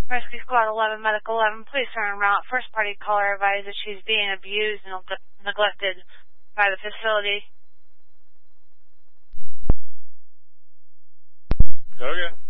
Rescue Squad 11, Medical 11, please turn around. First party caller advised that she's being abused and neglected by the facility. Okay.